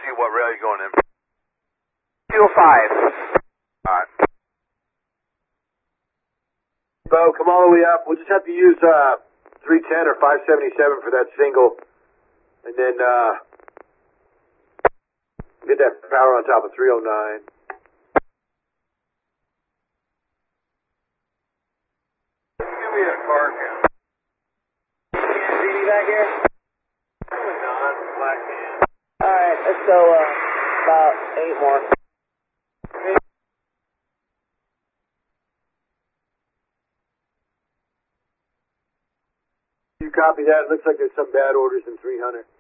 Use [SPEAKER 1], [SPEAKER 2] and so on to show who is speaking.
[SPEAKER 1] what rail you're going in.
[SPEAKER 2] 205.
[SPEAKER 1] Alright.
[SPEAKER 3] Bo, come all the way up. We'll just have to use 310 or 577 for that single. And then get that power on top of 309.
[SPEAKER 1] Give me a car count.
[SPEAKER 2] CD back here?
[SPEAKER 1] Black man.
[SPEAKER 2] Alright, let's go about 8 more.
[SPEAKER 3] You copy that? It looks like there's some bad orders in 300.